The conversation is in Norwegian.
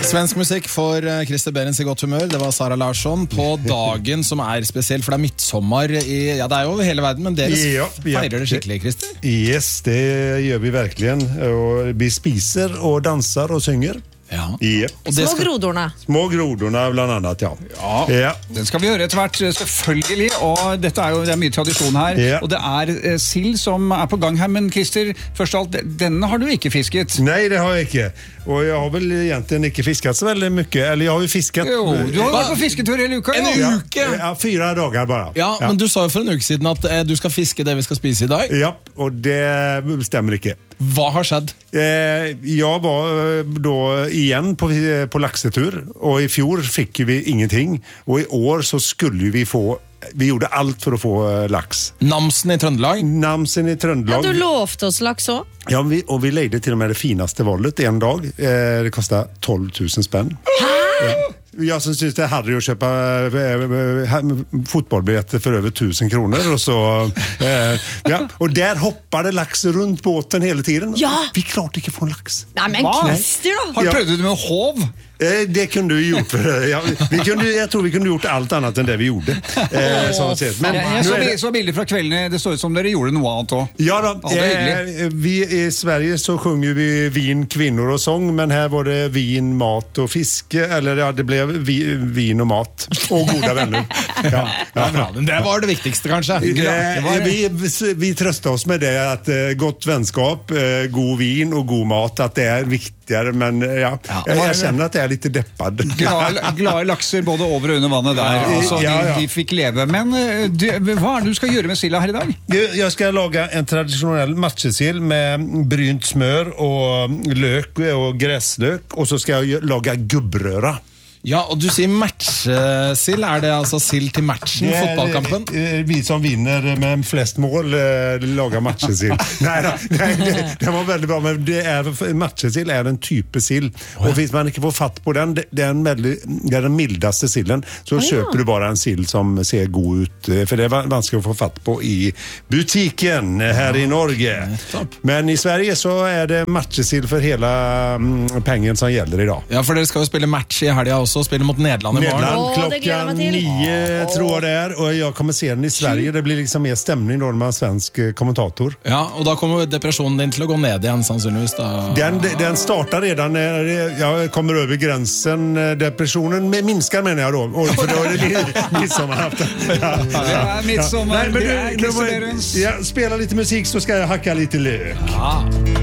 Svensk musikk for Christer Berens I godt humør. Det var Sara Larsson på dagen som spesiell, for det midtsommer det jo over hele verden, men dere feirer det skikkelig, Christer? Yes, det gjør vi verkligen. Og vi spiser og danser og synger. Ja. Og små grodorna. Små grodorna bland annat, ja. Den skal vi gjøre etter hvert, selvfølgelig. Og dette det mye tradisjon her. Og det sild som på gang her. Men Christer, først og alt, denne har du ikke fisket? Nei, det har jeg ikke. Og jeg har vel egentlig ikke fisket så veldig mye. Eller jeg har jo fisket. Jo, du har vært på fisketur hele uka. En uke? Ja, 4 dager bare. Ja, men du sa jo for en uke siden at du skal fiske det vi skal spise I dag. Ja, og det stemmer ikke. Hva har skjedd? Jeg var da igjen på laksetur, og I fjor fikk vi ingenting, og I år så skulle vi gjorde alt for å få laks. Namsen I Trøndelag? Namsen I Trøndelag. Ja, du lovte oss laks også. Ja, og vi leide til og med det finaste vollet en dag. Det kostet 12 000 spenn. Hæ? Ja. Jag som syns det hade att köpa fotbollbiljetter för över 1000 kronor och så och där hoppade lax runt båten hela tiden. Ja. Vi klarte inte få en lax. Nej, men Christer då. Har du prøvd det med hov? Det kunde vi gjort. Jag tror vi kunde gjort allt annat än det vi gjorde. Men jag så bilder fra kveldene, det står ut som dere gjorde noe annet også. Ja då, vi I Sverige så sjunger vi vin, kvinnor och sång, men här var det vin, mat och fiske, eller ja, det blev vin och mat och goda vänner. Men det var det viktigste kanskje. Vi trøster oss med det att gott vänskap, god vin och god mat, att det viktigere, men jeg kjenner at jeg litt deppad. Glade lakser både over og under vannet der, så de fikk leve. Men hva det du skal gjøre med silda her I dag? Jeg skal lage en tradisjonell matjessild med brynt smør og løk og gräslök, og så skal jeg lage gubbrøra. Ja, og du sier matchesild, det altså sild til matchen, fotballkampen? Vi som vinner med flest mål lager matchesild. Nej, det var väldigt bra, men matchesild en type sild. Och hvis man ikke får fatt på den, det den mildaste silden, så köper du bara en sild som ser god ut, för det vanskelig å få fatt på I butiken her I Norge. Men I Sverige så det matchesild for hele pengen som gjelder idag. Ja, for dere skal jo spille match I helgen også, spiller mot Nederland I morgen. Klockan 9 tror jeg det og jeg kommer se den I Sverige. Det blir liksom mer stemning når man svensk kommentator. Ja, og da kommer depressionen din til å gå ned igjen, sannsynligvis. Den startar redan när jag kommer över gränsen. Depressionen minskar menar jag då. För då det midsommarafton. Midsommar. Spela lite musik så ska jag hacka lite lök. Ja.